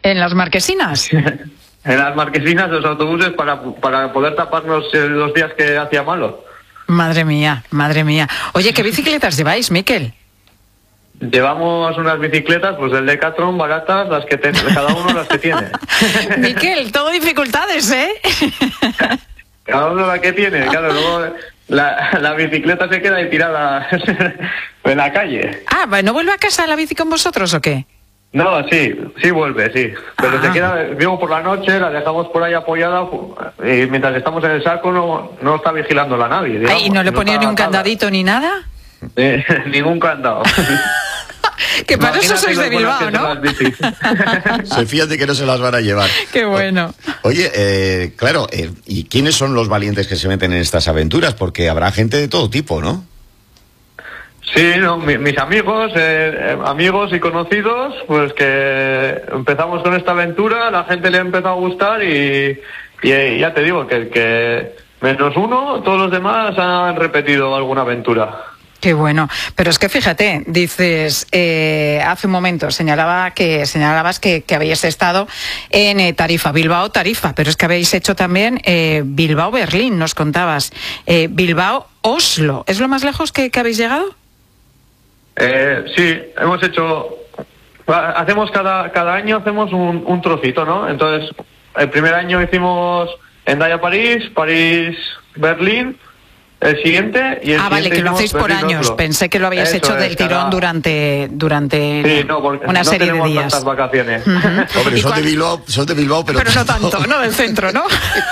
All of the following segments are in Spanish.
¿En las Marquesinas? En las Marquesinas, los autobuses, para poder taparnos los días que hacía malo. Madre mía, madre mía. Oye, ¿qué bicicletas lleváis, Miquel? Llevamos unas bicicletas, pues del Decathlon, baratas, las que cada uno las que tiene. Miquel, todo dificultades, ¿eh? Cada uno la que tiene, claro, luego la bicicleta se queda ahí tirada en la calle. Ah, ¿no vuelve a casa la bici con vosotros o qué? No, sí vuelve, sí. Pero se queda, digo, por la noche, la dejamos por ahí apoyada y mientras estamos en el saco no está vigilándola nadie. Digamos, ¿y no le ponía ni un candadito ni nada? Ningún candado. Que para eso sois de Bilbao, ¿no? Se fían de que no se las van a llevar. Qué bueno. Oye, claro, ¿y quiénes son los valientes que se meten en estas aventuras? Porque habrá gente de todo tipo, ¿no? Sí, no, mis amigos y conocidos, pues que empezamos con esta aventura, la gente le empezó a gustar y ya te digo que menos uno, todos los demás han repetido alguna aventura. Qué bueno, pero es que fíjate, dices, hace un momento señalabas que habéis estado en Tarifa, Bilbao-Tarifa, pero es que habéis hecho también Bilbao-Berlín, nos contabas, Bilbao-Oslo, ¿es lo más lejos que habéis llegado? Sí, hemos hecho, hacemos cada año hacemos un trocito, ¿no? Entonces, el primer año hicimos Hendaya-París, París-Berlín, el siguiente y el siguiente. Vale, que lo hacéis por años. Pensé que lo habíais hecho del tirón durante sí, no, una serie de días. Tantas vacaciones. Hombre, son de Bilbao, pero no tanto, ¿no? Del centro, ¿no?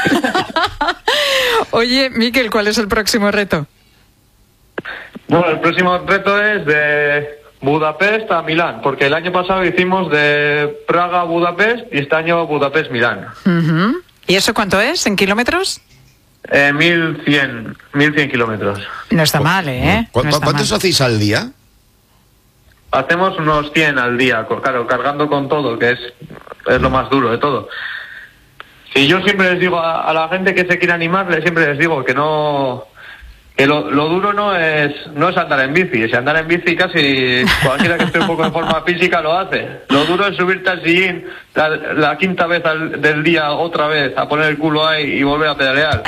Oye, Miquel, ¿cuál es el próximo reto? Bueno, el próximo reto es de Budapest a Milán, porque el año pasado hicimos de Praga a Budapest y este año Budapest-Milán. ¿Y eso cuánto es en kilómetros? 1100 kilómetros. No está mal, ¿eh? ¿Cuántos hacéis al día? Hacemos unos 100 al día, claro, cargando con todo, que es lo más duro de todo. Y yo siempre les digo a la gente que se quiere animar, siempre les digo que no... Que lo duro no es andar en bici. Si andar en bici casi cualquiera que esté un poco en forma física lo hace. Lo duro es subirte al sillín la quinta vez del día otra vez a poner el culo ahí y volver a pedalear.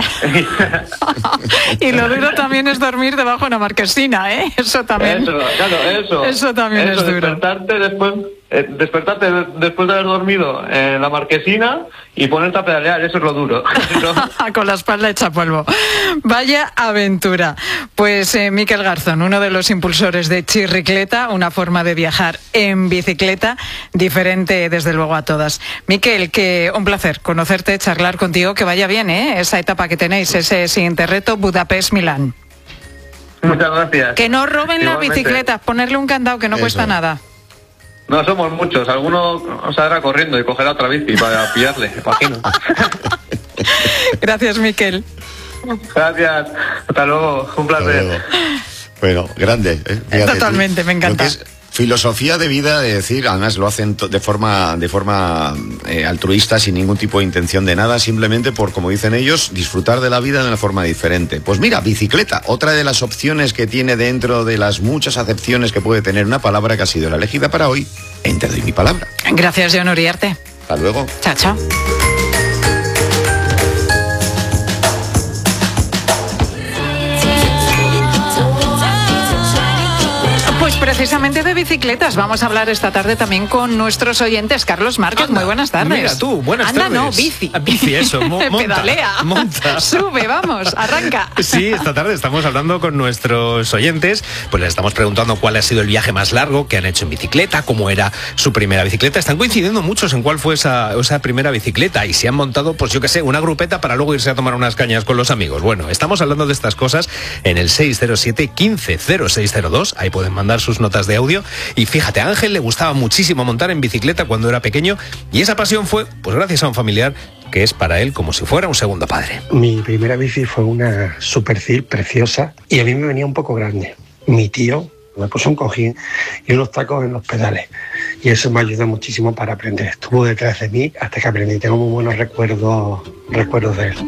Y lo duro también es dormir debajo de una marquesina, ¿eh? Eso también. Eso también es duro. Despertarte después de haber dormido en la marquesina y ponerte a pedalear, eso es lo duro. Con la espalda hecha polvo. Vaya aventura. Pues Miquel Garzón, uno de los impulsores de Chirricleta, una forma de viajar en bicicleta diferente desde luego a todas. Miquel, que un placer conocerte, charlar contigo, que vaya bien, esa etapa que tenéis, ese siguiente reto, Budapest-Milán. Muchas gracias. Que no roben las bicicletas, ponerle un candado que no cuesta nada. No somos muchos, alguno saldrá corriendo y cogerá otra bici para pillarle, imagino. Gracias, Miquel. Gracias, hasta luego, un placer. Bueno, grande. Fíjate, totalmente, me encanta. Filosofía de vida, de decir, además lo hacen de forma altruista, sin ningún tipo de intención de nada, simplemente por, como dicen ellos, disfrutar de la vida de una forma diferente. Pues mira, bicicleta, otra de las opciones que tiene dentro de las muchas acepciones que puede tener una palabra que ha sido la elegida para hoy, en Te doy mi palabra. Gracias, Jon Uriarte. Hasta luego. Chao, chao. Precisamente de bicicletas vamos a hablar esta tarde también con nuestros oyentes. Carlos Márquez, muy buenas tardes. Mira tú, buenas tardes. No, bici. Bici, eso, monta. Pedalea. Monta. Sube, vamos, arranca. Sí, esta tarde estamos hablando con nuestros oyentes, pues les estamos preguntando cuál ha sido el viaje más largo que han hecho en bicicleta, cómo era su primera bicicleta. Están coincidiendo muchos en cuál fue esa primera bicicleta y si han montado, pues yo qué sé, una grupeta para luego irse a tomar unas cañas con los amigos. Bueno, estamos hablando de estas cosas en el 607 15 0602, ahí pueden mandar sus notas de audio. Y fíjate, a Ángel le gustaba muchísimo montar en bicicleta cuando era pequeño y esa pasión fue pues gracias a un familiar que es para él como si fuera un segundo padre. Mi primera bici fue una Supercil preciosa y a mí me venía un poco grande. Mi tío me puso un cojín y unos tacos en los pedales y eso me ayudó muchísimo para aprender. Estuvo detrás de mí hasta que aprendí. Tengo muy buenos recuerdos de él.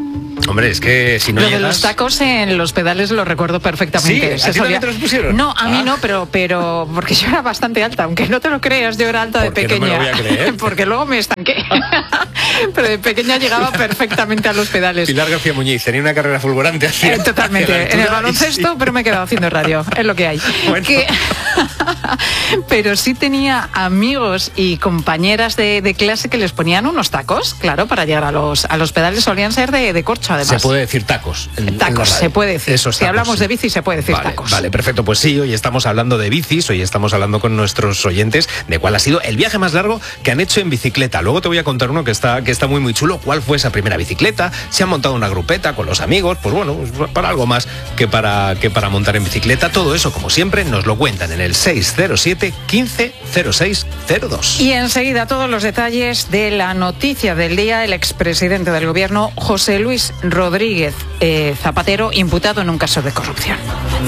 Hombre, es que si no lo llegas... de los tacos en los pedales lo recuerdo perfectamente. ¿Sí? ¿A ti también te los pusieron? No, a mí no, pero porque yo era bastante alta, aunque no te lo creas, yo era alta de pequeña. No me lo voy a creer. Porque luego me estanqué. Pero de pequeña llegaba perfectamente a los pedales. Pilar García Muñiz tenía una carrera fulgurante hacia totalmente, en el baloncesto, pero me he quedado haciendo radio, es lo que hay. Bueno. Pero sí tenía amigos y compañeras de clase que les ponían unos tacos, claro, para llegar a los pedales. Solían ser de corcho, además. Se puede decir tacos. Tacos, se puede decir. Esos si tacos, hablamos sí. de bici, se puede decir Vale, tacos. Vale, perfecto. Pues sí, hoy estamos hablando de bicis, hoy estamos hablando con nuestros oyentes de cuál ha sido el viaje más largo que han hecho en bicicleta. Luego te voy a contar uno que está muy chulo. ¿Cuál fue esa primera bicicleta? ¿Se han montado una grupeta con los amigos? Pues bueno, para algo más que para montar en bicicleta. Todo eso, como siempre, nos lo cuentan en el 607 15 06 02. Y enseguida todos los detalles de la noticia del día. El expresidente del gobierno, José Luis Rodríguez Zapatero, imputado en un caso de corrupción.